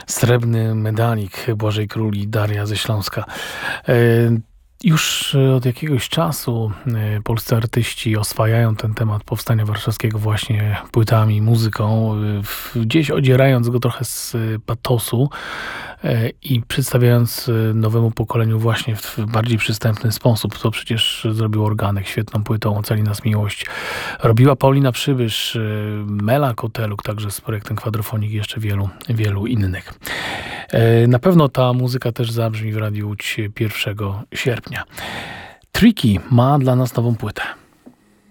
Srebrny medalik Błażej Król i Daria ze Śląska. Już od jakiegoś czasu polscy artyści oswajają ten temat powstania warszawskiego właśnie płytami, muzyką, gdzieś odzierając go trochę z patosu i przedstawiając nowemu pokoleniu właśnie w bardziej przystępny sposób. To przecież zrobił Organek świetną płytą Ocali nas miłość. Robiła Paulina Przybysz, Mela Koteluk, także z projektem Kwadrofonik i jeszcze wielu, wielu innych. Na pewno ta muzyka też zabrzmi w Radiu Łódź 1 sierpnia. Tricky ma dla nas nową płytę.